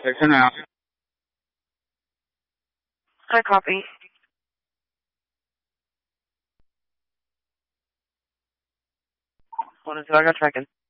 Fixing now. I copy. Hold on, so I got tracking.